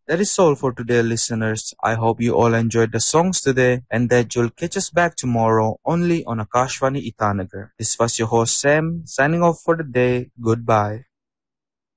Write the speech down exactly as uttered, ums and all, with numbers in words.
That is all for today, listeners. I hope you all enjoyed the songs today and that you'll catch us back tomorrow only on Akashvani Itanagar. This was your host Sam, signing off for the day. Goodbye.